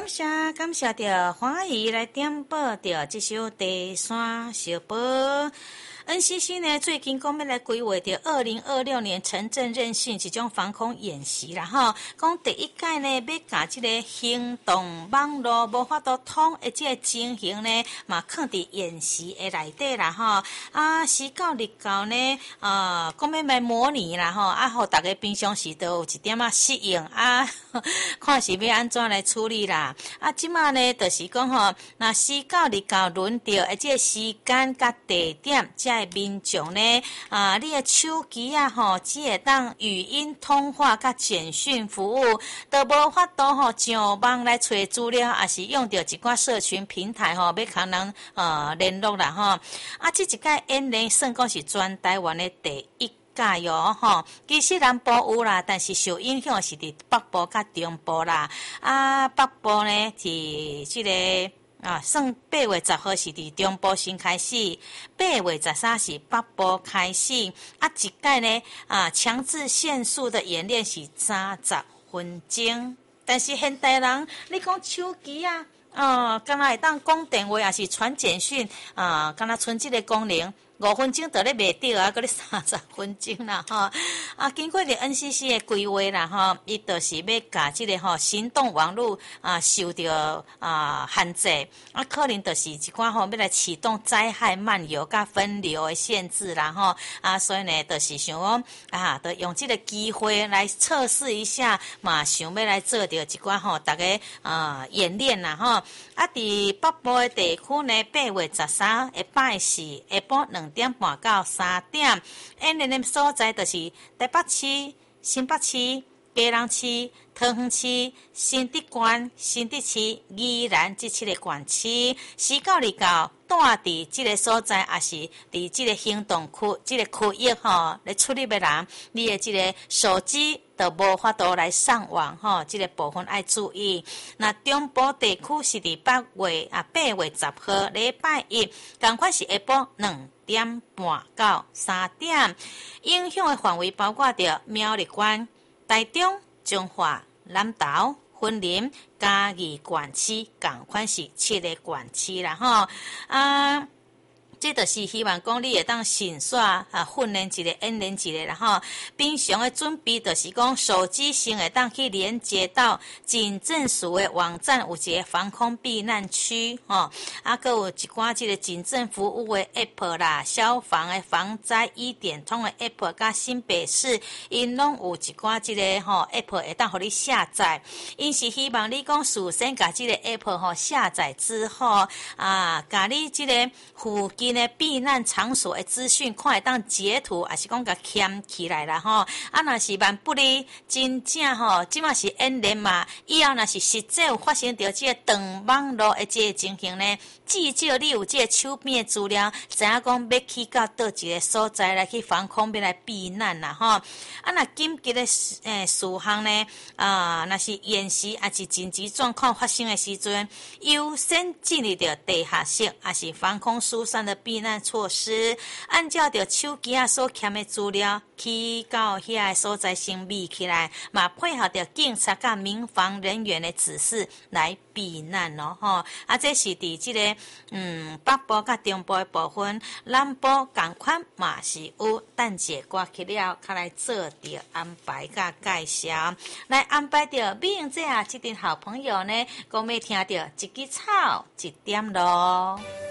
感谢着欢喜来点播着这首第三小歌。NCC 呢，最近讲要来规划着2026年城镇韧性一种防空演习啦吼。讲第一届呢，要甲这个行动网络无法度通的这个情形呢，嘛放伫演习的内底啦吼。时到日到呢，讲要来模拟啦吼，互大家平常时都有一点适应看是要安怎来处理啦。即马呢，就是讲吼，那时到日到轮调的这个时间甲地点，民众呢，你的手机吼，只会当语音通话甲简讯服务，都无法度吼上网来找资料，也是用着一寡社群平台吼，要可能联络啦吼。这一届演练算讲是全台湾的第一届哟吼，其实南部有啦，但是受影响是伫北部甲中部啦。北部呢是这个。算8月10号是伫中部先开始，8月13是北部开始。一届呢，强制限速的演练是30分钟。但是现代人，你讲手机敢若会当讲电话，也是传简讯，敢若剩这个功能。5分钟就咧袂到啊，搁咧30分钟啦吼。经过着 NCC 的规划啦吼，伊就是要甲这个行动网络受着限制，可能就是一寡要来启动灾害漫游甲分流的限制啦吼。所以呢，就是想讲就用这个机会来测试一下嘛，想要来做着一寡大家演练啦吼。伫北部的地区呢，8月13日拜四下晡2点半到3点，演练的所在就是台北市、新北市、基隆市、桃园市、新竹县、新竹市、宜兰这7个县市，时到日到住伫这个所在，也是伫这个行动区、这个区域来处理的人，你的这个手机都无法度来上网这个部分要注意。那中部地区是伫8月10号礼拜一，同款是下晡2点半到3点，影响的范围包括着苗栗县、台中、彰化、南投、云林、嘉义县市，同款是7个县市啦吼。这就是希望讲你会当迅速训练一个、演练一个啦吼。平常的准备就是讲手机先会当去连接到警政署的网站，有一个防空避难区吼。还有一寡这个警政服务的 app 啦，消防的防灾1点通的 app， 甲新北市因拢有一寡这个app 会当互你下载。因是希望你讲事先甲这个 app 下载之后甲你这个附近的避难场所的资讯，看会当截图，还是讲甲捡起来啦吼。若是万不利，真正即马是演练嘛，以后若是实际有发生着这个长网络的这个情形呢，至少你有这个手边的资料，知影讲要去到倒一个所在来去防空，要来避难啦吼。若紧急的事项呢，若是演习还是紧急状况发生的时阵，优先进入着地下室，还是防空疏散的避难措施，按照着手机所欠的资料，去到遐个所在先密起来，嘛配合着警察甲民防人员的指示来避难咯吼。这是伫这个北部甲中部的部分，南部同款嘛是有等者过去了，较来做着安排甲介绍，来安排着美英姐这阵好朋友呢，讲要听着一枝草一点咯。